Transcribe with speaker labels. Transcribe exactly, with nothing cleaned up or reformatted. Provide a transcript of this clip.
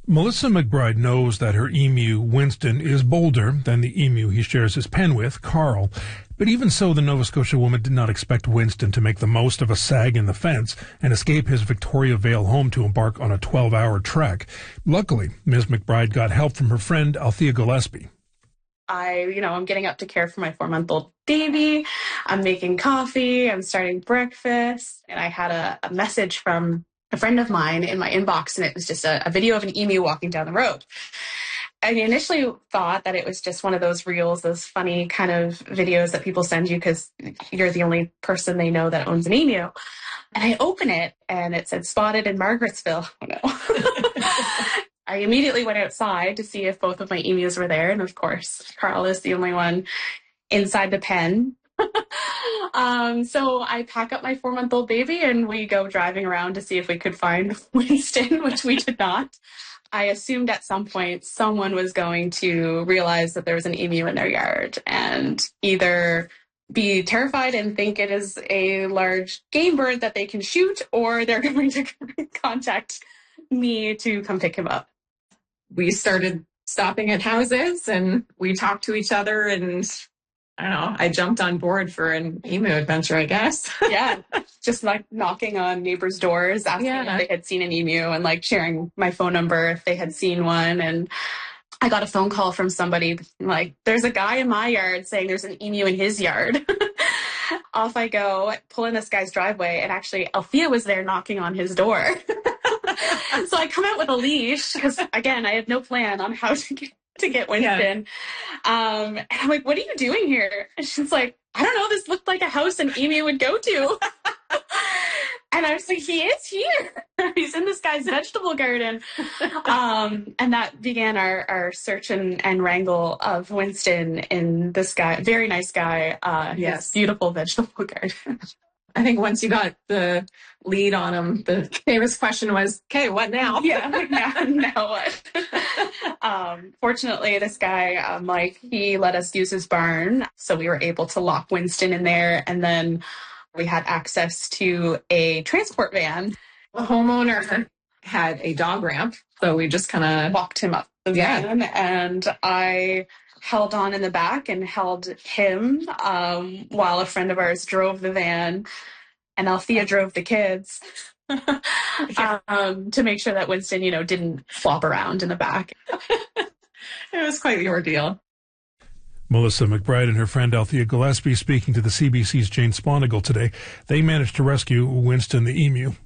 Speaker 1: Melissa McBride knows that her emu, Winston, is bolder than the emu he shares his pen with, Carl. But even so, the Nova Scotia woman did not expect Winston to make the most of a sag in the fence and escape his Victoria Vale home to embark on a twelve-hour trek. Luckily, Miz McBride got help from her friend, Althea Gillespie.
Speaker 2: I, you know, I'm getting up to care for my four-month-old baby. I'm making coffee. I'm starting breakfast. And I had a, a message from a friend of mine in my inbox, and it was just a, a video of an emu walking down the road. I initially thought that it was just one of those reels, those funny kind of videos that people send you because you're the only person they know that owns an emu. And I open it, and it said spotted in Margarettsville. Oh, no. I immediately went outside to see if both of my emus were there. And of course, Carl is the only one inside the pen. um, so I pack up my four-month-old baby and we go driving around to see if we could find Winston, which we did not. I assumed at some point someone was going to realize that there was an emu in their yard and either be terrified and think it is a large game bird that they can shoot, or they're going to contact me to come pick him up.
Speaker 3: We started stopping at houses and we talked to each other, and I don't know, I jumped on board for an emu adventure, I guess.
Speaker 2: Yeah, just like knocking on neighbors' doors, asking yeah. if they had seen an emu, and like sharing my phone number if they had seen one. And I got a phone call from somebody like, there's a guy in my yard saying there's an emu in his yard. Off I go, pull in this guy's driveway, and actually Althea was there knocking on his door. So I come out with a leash because, again, I had no plan on how to get to get Winston. Yeah. Um, and I'm like, what are you doing here? And she's like, I don't know, this looked like a house an emu would go to. And I was like, he is here. He's in this guy's vegetable garden. Um, and that began our, our search and, and wrangle of Winston in this guy, very nice guy, uh,
Speaker 3: yes.
Speaker 2: his beautiful vegetable garden.
Speaker 3: I think once you got the lead on him, the famous question was, okay, what now?
Speaker 2: Yeah, like now, now what? um, fortunately, this guy, um, like, he let us use his barn, so we were able to lock Winston in there, and then we had access to a transport van.
Speaker 3: The homeowner had a dog ramp, so we just kind of
Speaker 2: walked him up the van, yeah. and I held on in the back and held him um, while a friend of ours drove the van, and Althea drove the kids um, to make sure that Winston, you know, didn't flop around in the back.
Speaker 3: It was quite the ordeal.
Speaker 1: Melissa McBride and her friend Althea Gillespie speaking to the C B C's Jane Sponigal today. They managed to rescue Winston the emu.